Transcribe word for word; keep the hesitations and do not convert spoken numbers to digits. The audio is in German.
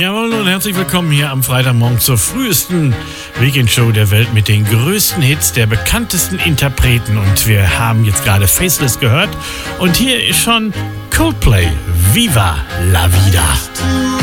Jawohl und herzlich willkommen hier am Freitagmorgen zur frühesten Weekendshow der Welt mit den größten Hits der bekanntesten Interpreten. Und wir haben jetzt gerade Faceless gehört und hier ist schon Coldplay, Viva la Vida.